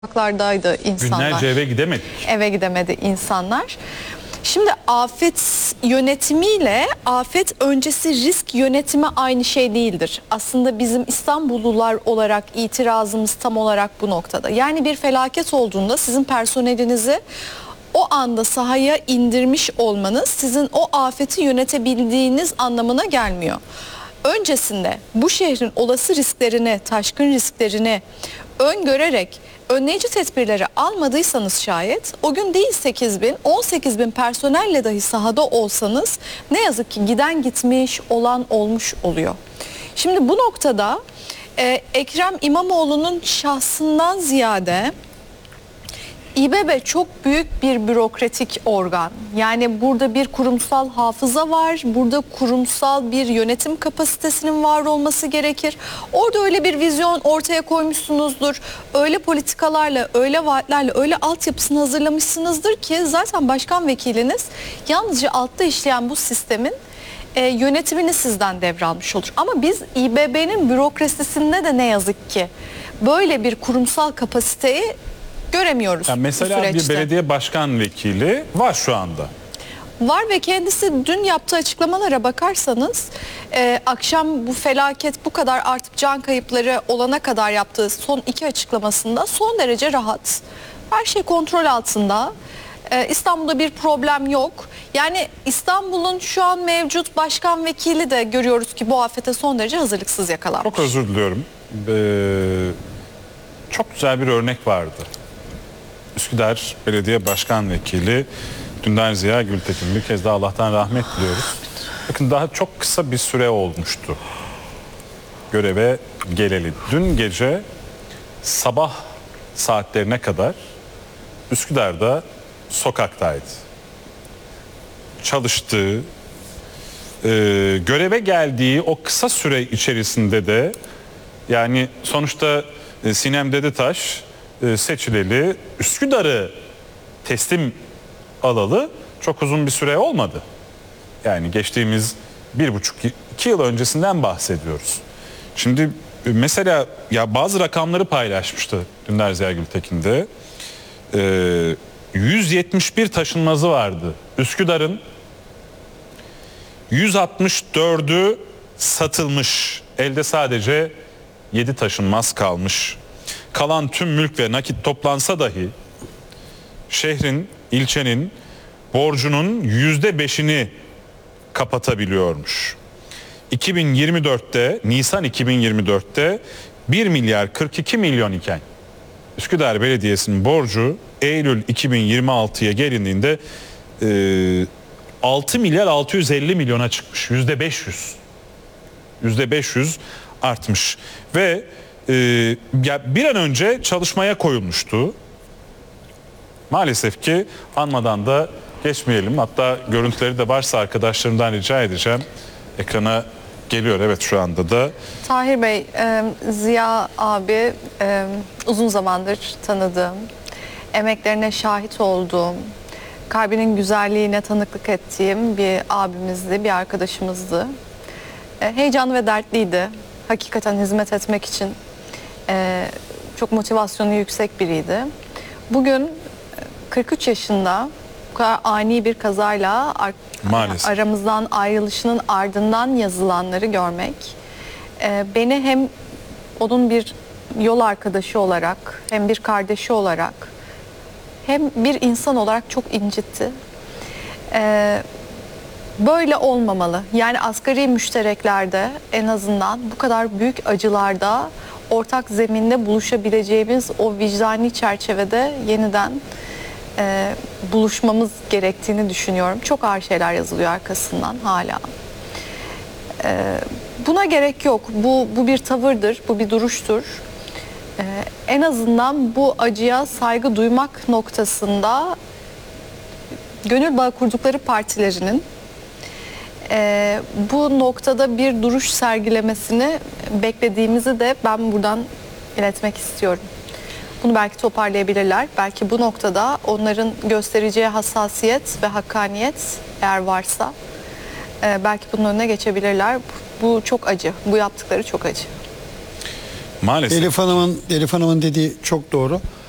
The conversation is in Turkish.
Sokaklardaydı insanlar. Günlerce eve gidemedik. Eve gidemedi insanlar. Şimdi afet yönetimiyle afet öncesi risk yönetimi aynı şey değildir. Aslında bizim İstanbullular olarak itirazımız tam olarak bu noktada. Yani bir felaket olduğunda sizin personelinizi o anda sahaya indirmiş olmanız sizin o afeti yönetebildiğiniz anlamına gelmiyor. Öncesinde bu şehrin olası risklerini, taşkın risklerini öngörerek önleyici tedbirleri almadıysanız şayet o gün değil 8 bin, 18 bin personelle dahi sahada olsanız ne yazık ki giden gitmiş, olan olmuş oluyor. Şimdi bu noktada Ekrem İmamoğlu'nun şahsından ziyade İBB çok büyük bir bürokratik organ. Yani burada bir kurumsal hafıza var, burada kurumsal bir yönetim kapasitesinin var olması gerekir. Orada öyle bir vizyon ortaya koymuşsunuzdur, öyle politikalarla, öyle vaatlerle, öyle altyapısını hazırlamışsınızdır ki zaten başkan vekiliniz yalnızca altta işleyen bu sistemin yönetimini sizden devralmış olur. Ama biz İBB'nin bürokrasisinde de ne yazık ki böyle bir kurumsal kapasiteyi göremiyoruz. Yani mesela bir belediye başkan vekili var şu anda. Var ve kendisi dün yaptığı açıklamalara bakarsanız akşam bu felaket bu kadar artıp can kayıpları olana kadar yaptığı son 2 açıklamasında son derece rahat. Her şey kontrol altında. İstanbul'da bir problem yok. Yani İstanbul'un şu an mevcut başkan vekili de görüyoruz ki bu afete son derece hazırlıksız yakalanmış. Çok özür diliyorum. Çok güzel bir örnek vardı. Üsküdar Belediye Başkan Vekili Dündar Ziya Gültekin, bir kez daha Allah'tan rahmet diliyoruz. Bakın daha çok kısa bir süre olmuştu göreve geleli. Dün gece sabah saatlerine kadar Üsküdar'da sokaktaydı. Çalıştığı, göreve geldiği o kısa süre içerisinde de yani sonuçta Sinem Dedetaş seçileli, Üsküdar'ı teslim alalı çok uzun bir süre olmadı. Yani geçtiğimiz 1,5-2 yıl öncesinden bahsediyoruz. Şimdi mesela ya bazı rakamları paylaşmıştı Dündar Ziya Gültekin'de. 171 taşınmazı vardı. Üsküdar'ın 164'ü satılmış. Elde sadece 7 taşınmaz kalmış. Kalan tüm mülk ve nakit toplansa dahi şehrin, ilçenin borcunun %5'ini kapatabiliyormuş. 2024'te, Nisan 2024'te 1 milyar 42 milyon iken Üsküdar Belediyesi'nin borcu Eylül 2026'ya gelindiğinde 6 milyar 650 milyona çıkmış. %500. %500 artmış. Ve bir an önce çalışmaya koyulmuştu. Maalesef ki anmadan da geçmeyelim. Hatta görüntüleri de varsa arkadaşlarımdan rica edeceğim. Ekrana geliyor, evet, şu anda da. Tahir Bey, Ziya abi uzun zamandır tanıdığım, emeklerine şahit olduğum, kalbinin güzelliğine tanıklık ettiğim bir abimizdi, bir arkadaşımızdı. Heyecanlı ve dertliydi. Hakikaten hizmet etmek için çok motivasyonu yüksek biriydi. Bugün 43 yaşında bu kadar ani bir kazayla aramızdan ayrılışının ardından yazılanları görmek beni hem onun bir yol arkadaşı olarak hem bir kardeşi olarak hem bir insan olarak çok incitti. Böyle olmamalı. Yani asgari müştereklerde en azından bu kadar büyük acılarda ortak zeminde buluşabileceğimiz o vicdani çerçevede yeniden buluşmamız gerektiğini düşünüyorum. Çok ağır şeyler yazılıyor arkasından hala. Buna gerek yok. Bu bir tavırdır, bu bir duruştur. En azından bu acıya saygı duymak noktasında gönül bağı kurdukları partilerinin bu noktada bir duruş sergilemesini beklediğimizi de ben buradan iletmek istiyorum. Bunu belki toparlayabilirler. Belki bu noktada onların göstereceği hassasiyet ve hakkaniyet eğer varsa belki bunun önüne geçebilirler. Bu çok acı. Bu yaptıkları çok acı. Maalesef. Elif Hanım'ın dediği çok doğru.